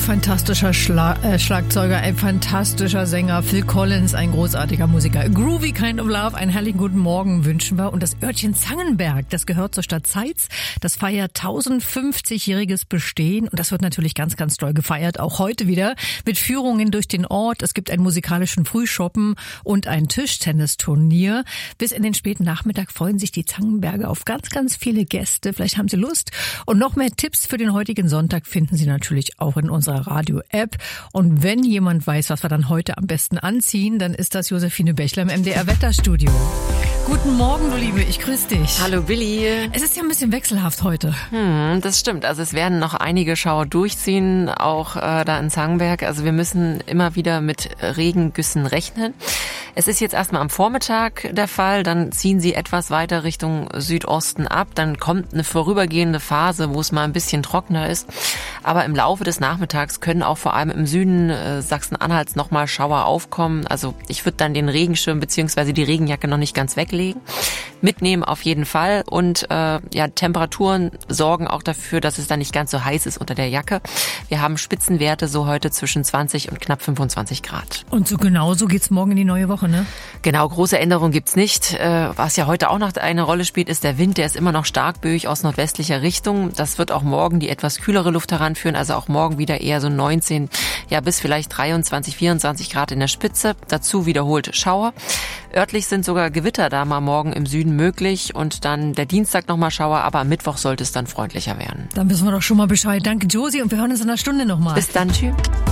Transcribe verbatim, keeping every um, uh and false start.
fantastischer Schla- äh, Schlagzeuger, ein fantastischer Sänger, Phil Collins, ein großartiger Musiker. A Groovy Kind of Love, einen herrlichen guten Morgen wünschen wir. Und das Örtchen Zangenberg, das gehört zur Stadt Zeitz. Das feiert tausendfünfzigjähriges Bestehen und das wird natürlich ganz, ganz toll gefeiert, auch heute wieder mit Führungen durch den Ort. Es gibt einen musikalischen Frühschoppen und ein Tischtennisturnier. Bis in den späten Nachmittag freuen sich die Zangenberger auf ganz, ganz viele Gäste. Vielleicht haben Sie Lust. Und noch mehr Tipps für den heutigen Sonntag finden Sie natürlich auch in unserer Radio-App. Und wenn jemand weiß, was wir dann heute am besten anziehen, dann ist das Josephine Bächler im M D R-Wetterstudio. Guten Morgen, du Liebe, ich grüße dich. Hallo Willi. Es ist ja ein bisschen wechselhaft heute. Hm, das stimmt. Also es werden noch einige Schauer durchziehen, auch äh, da in Zangenberg. Also wir müssen immer wieder mit Regengüssen rechnen. Es ist jetzt erstmal am Vormittag der Fall, dann ziehen sie etwas weiter Richtung Südosten ab. Dann kommt eine vorübergehende Phase, wo es mal ein bisschen trockener ist. Aber im Laufe des Nachmittags können auch vor allem im Süden äh, Sachsen-Anhalts nochmal Schauer aufkommen. Also ich würde dann den Regenschirm bzw. die Regenjacke noch nicht ganz weglegen. Mitnehmen auf jeden Fall und äh, ja, Temperaturen sorgen auch dafür, dass es dann nicht ganz so heiß ist unter der Jacke. Wir haben Spitzenwerte so heute zwischen zwanzig und knapp fünfundzwanzig Grad. Und so genau so geht's morgen in die neue Woche, ne? Genau, große Änderungen gibt's nicht. Äh, was ja heute auch noch eine Rolle spielt, ist der Wind. Der ist immer noch stark böig aus nordwestlicher Richtung. Das wird auch morgen die etwas kühlere Luft heranführen. Also auch morgen wieder eher so neunzehn, ja bis vielleicht dreiundzwanzig, vierundzwanzig Grad in der Spitze. Dazu wiederholt Schauer. Örtlich sind sogar Gewitter da mal morgen im Süden möglich und dann der Dienstag nochmal Schauer, aber am Mittwoch sollte es dann freundlicher werden. Dann wissen wir doch schon mal Bescheid. Danke, Josie, und wir hören uns in einer Stunde nochmal. Bis dann, tschüss.